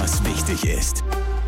was wichtig ist.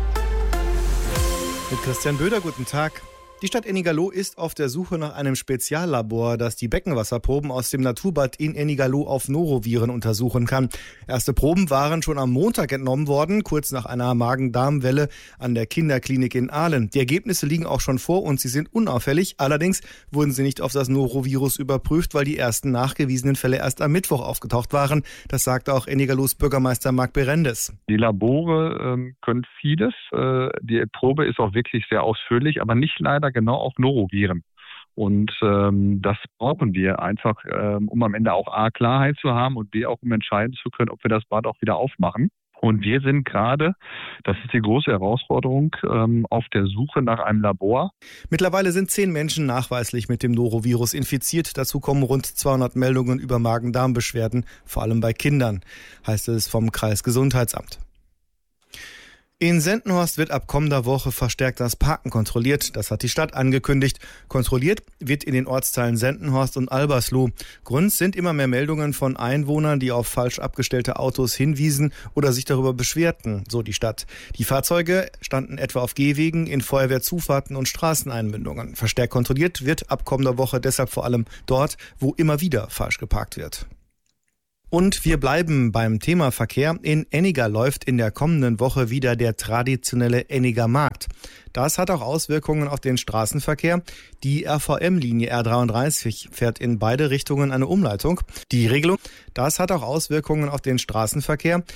Mit Christian Böder, guten Tag. Die Stadt Ennigerloh ist auf der Suche nach einem Speziallabor, das die Beckenwasserproben aus dem Naturbad in Ennigerloh auf Noroviren untersuchen kann. Erste Proben waren schon am Montag entnommen worden, kurz nach einer Magen-Darm-Welle an der Kinderklinik in Aalen. Die Ergebnisse liegen auch schon vor und sie sind unauffällig. Allerdings wurden sie nicht auf das Norovirus überprüft, weil die ersten nachgewiesenen Fälle erst am Mittwoch aufgetaucht waren. Das sagte auch Ennigerlohs Bürgermeister Marc Berendes. Die Labore können vieles. Die Probe ist auch wirklich sehr ausführlich, aber nicht leider genau auf Noroviren. Und das brauchen wir einfach, um am Ende auch A, Klarheit zu haben und B, auch um entscheiden zu können, ob wir das Bad auch wieder aufmachen. Und wir sind gerade, das ist die große Herausforderung, auf der Suche nach einem Labor. Mittlerweile sind 10 Menschen nachweislich mit dem Norovirus infiziert. Dazu kommen rund 200 Meldungen über Magen-Darm-Beschwerden, vor allem bei Kindern, heißt es vom Kreisgesundheitsamt. In Sendenhorst wird ab kommender Woche verstärkt das Parken kontrolliert. Das hat die Stadt angekündigt. Kontrolliert wird in den Ortsteilen Sendenhorst und Albersloh. Grund sind immer mehr Meldungen von Einwohnern, die auf falsch abgestellte Autos hinwiesen oder sich darüber beschwerten, so die Stadt. Die Fahrzeuge standen etwa auf Gehwegen, in Feuerwehrzufahrten und Straßeneinmündungen. Verstärkt kontrolliert wird ab kommender Woche deshalb vor allem dort, wo immer wieder falsch geparkt wird. Und wir bleiben beim Thema Verkehr. In Enniger läuft in der kommenden Woche wieder der traditionelle Enniger Markt. Das hat auch Auswirkungen auf den Straßenverkehr. Die RVM-Linie R33 fährt in beide Richtungen eine Umleitung. Die Regelung, das hat auch Auswirkungen auf den Straßenverkehr.